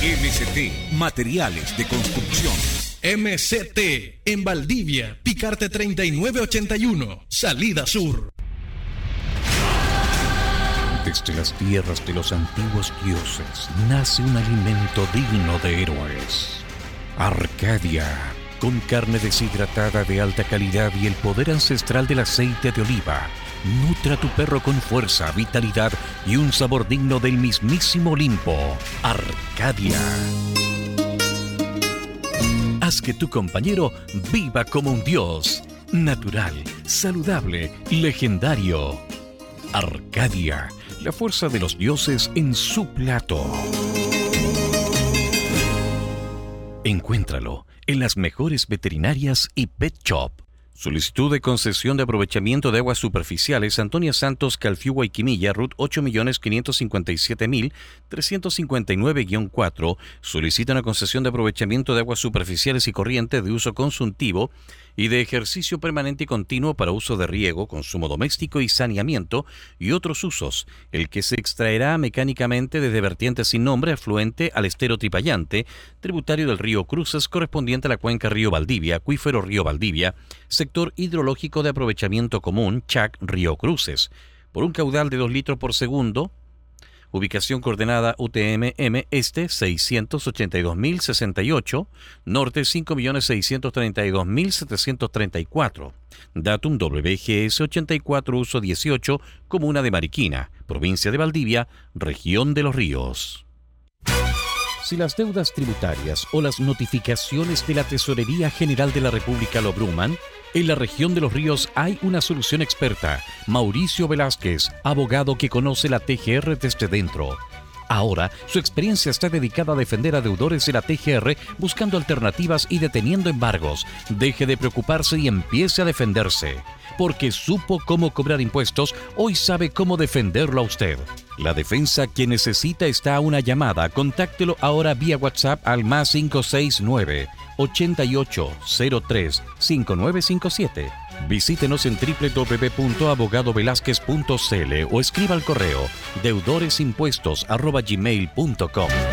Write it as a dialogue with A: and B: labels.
A: MCT Materiales de Construcción.
B: MCT en Valdivia, Picarte 3981, Salida Sur.
C: Desde las tierras de los antiguos dioses nace un alimento digno de héroes. Arcadia, con carne deshidratada de alta calidad y el poder ancestral del aceite de oliva. Nutra a tu perro con fuerza, vitalidad y un sabor digno del mismísimo Olimpo. Arcadia. Haz que tu compañero viva como un dios. Natural, saludable, legendario. Arcadia, la fuerza de los dioses en su plato. Encuéntralo en las mejores veterinarias y pet shop. Solicitud de concesión de aprovechamiento de aguas superficiales Antonia Santos, Calfiugua y Quimilla, RUT 8.557.359-4. Solicita una concesión de aprovechamiento de aguas superficiales y corriente de uso consultivo y de ejercicio permanente y continuo para uso de riego, consumo doméstico y saneamiento y otros usos, el que se extraerá mecánicamente desde vertiente sin nombre afluente al estero Tripayante, tributario del río Cruces, correspondiente a la cuenca Río Valdivia, acuífero Río Valdivia, sector hidrológico de aprovechamiento común, Chac Río Cruces, por un caudal de 2 litros por segundo. Ubicación coordenada UTM-M, este 682.068, norte 5.632.734. Datum WGS 84, uso 18, comuna de Mariquina, provincia de Valdivia, región de Los Ríos. Si las deudas tributarias o las notificaciones de la Tesorería General de la República lo abruman, en la región de Los Ríos hay una solución experta. Mauricio Velázquez, abogado que conoce la TGR desde dentro. Ahora, su experiencia está dedicada a defender a deudores de la TGR buscando alternativas y deteniendo embargos. Deje de preocuparse y empiece a defenderse. Porque supo cómo cobrar impuestos, hoy sabe cómo defenderlo a usted. La defensa que necesita está a una llamada. Contáctelo ahora vía WhatsApp al +569 8803 5957. Visítenos en www.abogadovelazquez.cl o escriba al correo deudoresimpuestos@gmail.com.